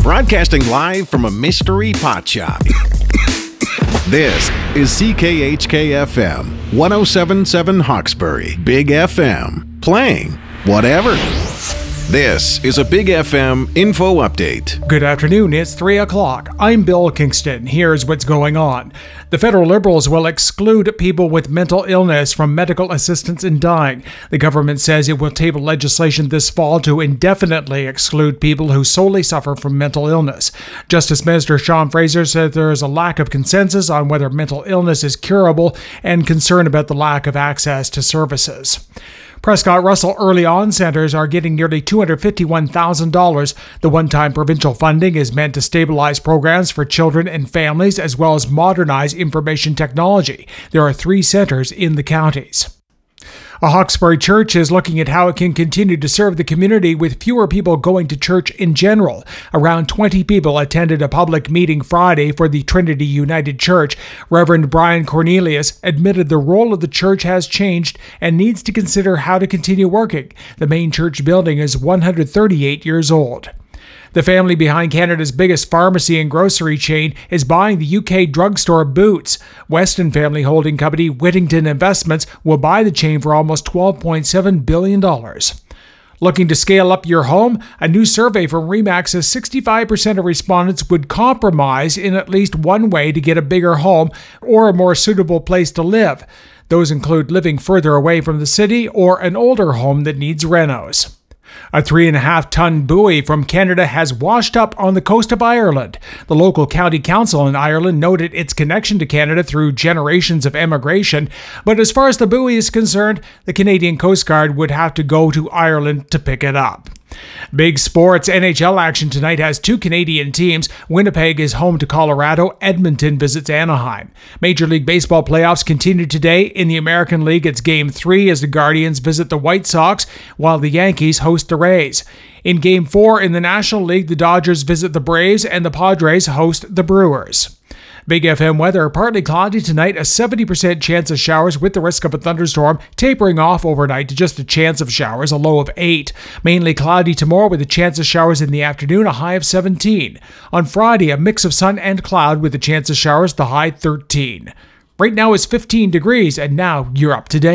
Broadcasting live from a mystery pot shop. This is CKHK-FM 107.7 Hawkesbury, Big FM, playing whatever. This is a Big FM info update. Good afternoon, it's 3 o'clock. I'm Bill Kingston. Here's what's going on. The federal Liberals will exclude people with mental illness from medical assistance in dying. The government says it will table legislation this fall to indefinitely exclude people who solely suffer from mental illness. Justice Minister Sean Fraser said there is a lack of consensus on whether mental illness is curable and concern about the lack of access to services. Prescott Russell Early On Centers are getting nearly $251,000. The one-time provincial funding is meant to stabilize programs for children and families as well as modernize information technology. There are 3 centers in the counties. A Hawkesbury church is looking at how it can continue to serve the community with fewer people going to church in general. Around 20 people attended a public meeting Friday for the Trinity United Church. Reverend Brian Cornelius admitted the role of the church has changed and needs to consider how to continue working. The main church building is 138 years old. The family behind Canada's biggest pharmacy and grocery chain is buying the UK drugstore Boots. Weston family holding company Whittington Investments will buy the chain for almost $12.7 billion. Looking to scale up your home? A new survey from RE/MAX says 65% of respondents would compromise in at least one way to get a bigger home or a more suitable place to live. Those include living further away from the city or an older home that needs renos. A 3.5-ton buoy from Canada has washed up on the coast of Ireland. The local county council in Ireland noted its connection to Canada through generations of emigration, but as far as the buoy is concerned, the Canadian Coast Guard would have to go to Ireland to pick it up. Big sports. NHL action tonight has 2 Canadian teams. Winnipeg is home to Colorado. Edmonton visits Anaheim. Major League Baseball playoffs continue today. In the American League, it's Game 3 as the Guardians visit the White Sox, while the Yankees host the Rays. In Game 4 in the National League, the Dodgers visit the Braves and the Padres host the Brewers. Big FM weather, partly cloudy tonight, a 70% chance of showers with the risk of a thunderstorm, tapering off overnight to just a chance of showers, a low of 8. Mainly cloudy tomorrow with a chance of showers in the afternoon, a high of 17. On Friday, a mix of sun and cloud with a chance of showers, the high 13. Right now it's 15 degrees, and now you're up to date.